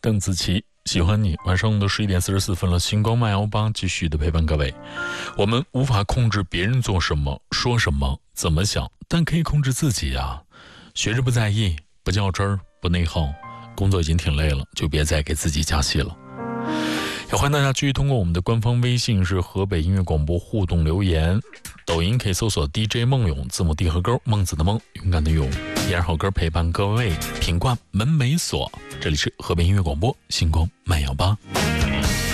邓紫棋，喜欢你。晚上的11点44分了，星光慢摇吧继续的陪伴各位。我们无法控制别人做什么、说什么、怎么想，但可以控制自己啊。学着不在意，不较真儿，不内耗。工作已经挺累了，就别再给自己加戏了。也欢迎大家继续通过我们的官方微信是河北音乐广播互动留言，抖音可以搜索 DJ 梦勇，字母 D 和勾，孟子的孟，勇敢的勇，依然好歌陪伴各位，品冠门没锁。这里是河北音乐广播星光慢摇吧。